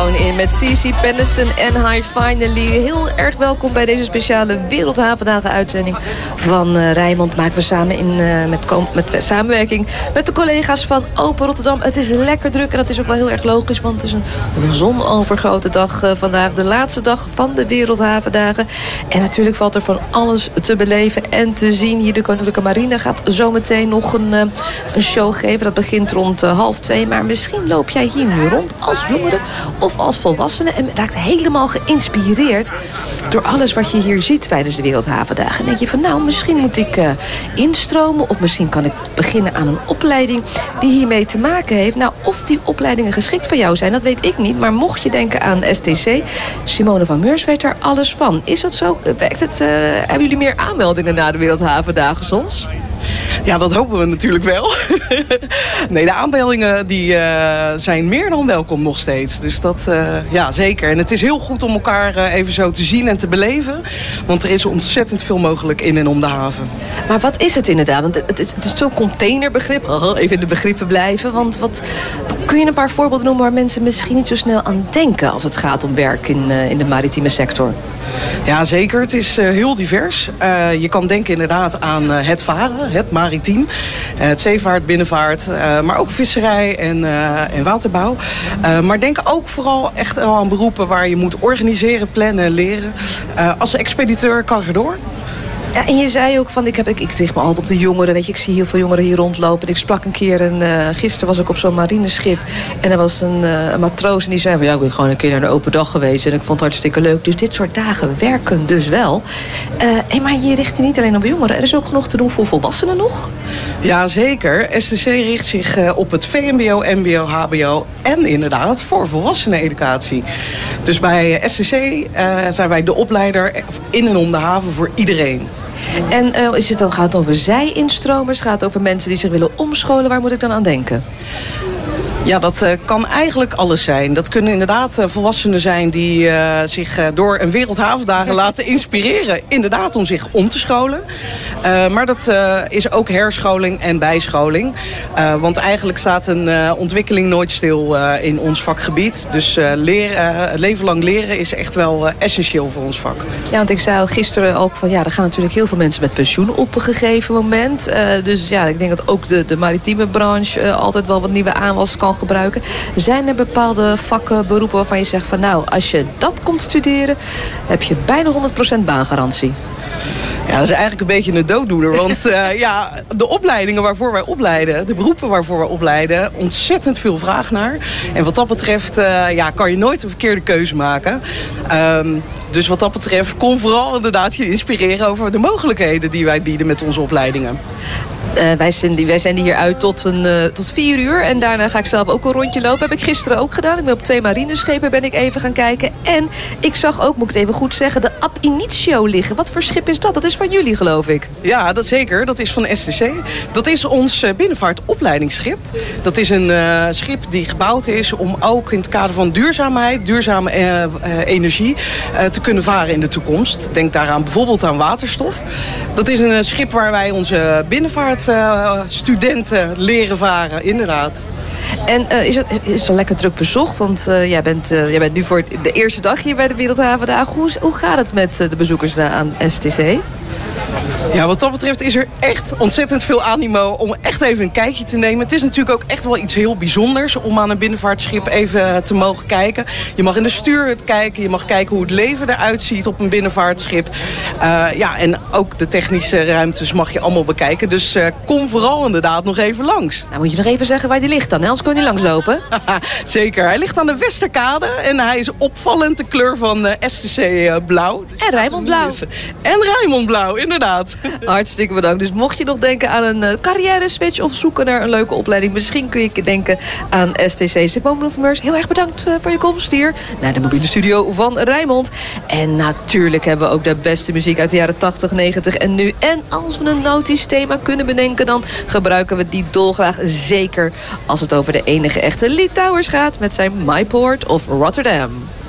gewoon in met CeCe Peniston en High Finally. Heel erg welkom bij deze speciale Wereldhavendagen uitzending van Rijnmond. Maken we samen met samenwerking met de collega's van Open Rotterdam. Het is lekker druk en dat is ook wel heel erg logisch, want het is een zonovergoten dag vandaag. De laatste dag van de Wereldhavendagen. En natuurlijk valt er van alles te beleven en te zien. Hier de Koninklijke Marine gaat zometeen nog een show geven. Dat begint rond 1:30. Maar misschien loop jij hier nu rond als jongere of als volwassene en raakt helemaal geïnspireerd door alles wat je hier ziet tijdens de Wereldhavendagen. En denk je van nou, misschien moet ik instromen of misschien kan ik beginnen aan een opleiding die hiermee te maken heeft. Nou, of die opleidingen geschikt voor jou zijn, dat weet ik niet. Maar mocht je denken aan STC, Simone van Meurs weet daar alles van. Is dat zo? Werkt het? Hebben jullie meer aanmeldingen na de Wereldhavendagen soms? Ja, dat hopen we natuurlijk wel. Nee, de aanmeldingen die zijn meer dan welkom nog steeds. Dus dat, ja, zeker. En het is heel goed om elkaar even zo te zien en te beleven. Want er is ontzettend veel mogelijk in en om de haven. Maar wat is het inderdaad? Want het is zo'n containerbegrip. Even in de begrippen blijven. Want kun je een paar voorbeelden noemen waar mensen misschien niet zo snel aan denken als het gaat om werk in de maritieme sector? Ja, zeker. Het is heel divers. Je kan denken inderdaad aan het varen, het maritiem, het zeevaart, binnenvaart, maar ook visserij en waterbouw. Maar denk ook vooral echt aan beroepen waar je moet organiseren, plannen, leren. Als expediteur kan je door. Ja, en je zei ook van, ik richt me altijd op de jongeren. Weet je, ik zie heel veel jongeren hier rondlopen. Ik sprak een keer gisteren was ik op zo'n marineschip. En er was een matroos en die zei van ja, ik ben gewoon een keer naar de open dag geweest. En ik vond het hartstikke leuk. Dus dit soort dagen werken dus wel. Maar je richt je niet alleen op jongeren. Er is ook genoeg te doen voor volwassenen nog? Ja, zeker. STC richt zich op het VMBO, MBO, HBO en inderdaad voor volwasseneneducatie. Dus bij STC zijn wij de opleider in en om de haven voor iedereen. En gaat het over zij-instromers? Gaat het over mensen die zich willen omscholen? Waar moet ik dan aan denken? Ja, dat kan eigenlijk alles zijn. Dat kunnen inderdaad volwassenen zijn die zich door een Wereldhavendagen laten inspireren. Inderdaad, om zich om te scholen. Maar dat is ook herscholing en bijscholing. Want eigenlijk staat een ontwikkeling nooit stil in ons vakgebied. Dus leven lang leren is echt wel essentieel voor ons vak. Ja, want ik zei al gisteren ook van ja, er gaan natuurlijk heel veel mensen met pensioen op een gegeven moment. Dus ja, ik denk dat ook de maritieme branche altijd wel wat nieuwe aanwas kan gebruiken. Zijn er bepaalde vakken, beroepen waarvan je zegt van nou, als je dat komt studeren, heb je bijna 100% baangarantie? Ja, dat is eigenlijk een beetje een dooddoener. Want ja, de opleidingen waarvoor wij opleiden, de beroepen waarvoor wij opleiden, ontzettend veel vraag naar. En wat dat betreft ja, kan je nooit een verkeerde keuze maken. Dus wat dat betreft, kom vooral inderdaad je inspireren over de mogelijkheden die wij bieden met onze opleidingen. Wij zenden hier uit tot 4 uur. En daarna ga ik zelf ook een rondje lopen. Heb ik gisteren ook gedaan. Ik ben op 2 marineschepen ben ik even gaan kijken. En ik zag ook, moet ik het even goed zeggen, de Ab Initio liggen. Wat voor schip is dat? Dat is van jullie, geloof ik. Ja, dat zeker. Dat is van STC. Dat is ons binnenvaartopleidingsschip. Dat is een schip die gebouwd is om ook in het kader van duurzaamheid, duurzame energie te kunnen varen in de toekomst. Denk daaraan bijvoorbeeld aan waterstof. Dat is een schip waar wij onze binnenvaartstudenten leren varen, inderdaad. En is het lekker druk bezocht? Want jij bent nu voor de eerste dag hier bij de Wereldhavendagen. Hoe gaat het met de bezoekers aan STC? Ja, wat dat betreft is er echt ontzettend veel animo om echt even een kijkje te nemen. Het is natuurlijk ook echt wel iets heel bijzonders om aan een binnenvaartschip even te mogen kijken. Je mag in de stuurhut kijken, je mag kijken hoe het leven eruit ziet op een binnenvaartschip. Ja, en ook de technische ruimtes mag je allemaal bekijken. Dus kom vooral inderdaad nog even langs. Nou, moet je nog even zeggen waar die ligt dan, hè? Anders kun je niet langslopen. Zeker, hij ligt aan de Westerkade en hij is opvallend de kleur van STC blauw. Dus en Rijnmond blauw. En Rijnmond blauw, inderdaad. Hartstikke bedankt. Dus mocht je nog denken aan een carrière switch of zoeken naar een leuke opleiding, misschien kun je denken aan STC. Simone van Meurs, heel erg bedankt voor je komst hier naar de mobiele studio van Rijnmond. En natuurlijk hebben we ook de beste muziek uit de jaren 80, 90 en nu. En als we een nautisch thema kunnen bedenken, dan gebruiken we die dolgraag, zeker als het over de enige echte Lee Towers gaat met zijn My Port of Rotterdam.